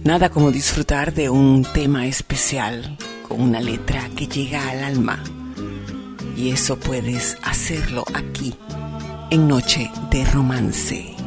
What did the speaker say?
Nada como disfrutar de un tema especial con una letra que llega al alma. Y eso puedes hacerlo aquí, en Noche de Romance.